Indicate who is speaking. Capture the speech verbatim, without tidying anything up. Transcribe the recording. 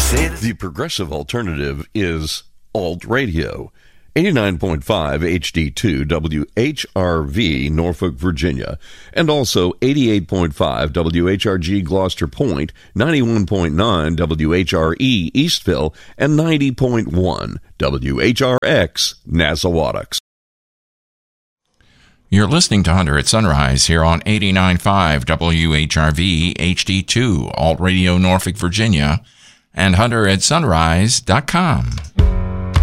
Speaker 1: The progressive alternative is Alt Radio. eighty-nine point five H D two W H R V, Norfolk, Virginia, and also eighty-eight point five W H R G Gloucester Point, ninety-one point nine W H R E Eastville, and ninety point one W H R X Nassawadox.
Speaker 2: You're listening to Hunter at Sunrise here on eighty-nine point five W H R V H D two, Alt Radio, Norfolk, Virginia, and hunter at sunrise dot com.